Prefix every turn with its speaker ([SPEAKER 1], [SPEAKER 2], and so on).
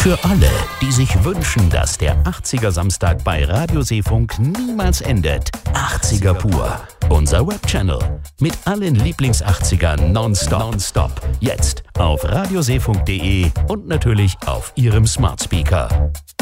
[SPEAKER 1] Für alle, die sich wünschen, dass der 80er Samstag bei Radio Seefunk niemals endet. 80er pur. Unser Webchannel. Mit allen Lieblings-80ern nonstop. Jetzt auf radioseefunk.de und natürlich auf Ihrem Smart Speaker.